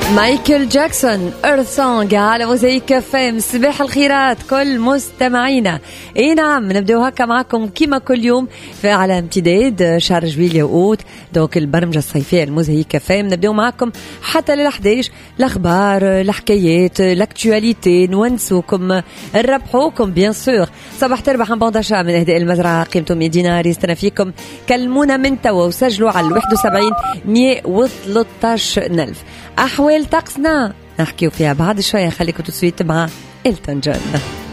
مايكل جاكسون ايرث سونج على موزايك كفام. صباح الخيرات كل مستمعينا. اي نعم نبداو هكا معكم كيما كل يوم على امتداد شهر جويلية وأوت. دونك البرمجة الصيفية الموزايك كفام نبداو معكم حتى لل11. الاخبار الحكايات لاكتواليتي نونسوكم نربحوكم بيان سور. صباح تربح عن بونداشا من اهداء المزرعة قيمته 100 دينار. يستنى فيكم كلمونا من توا وسجلوا على 71 113 ألف. أحوال طقسنا نحكيو فيها بعد شوية. خليكم تسويت مع إلتون جون.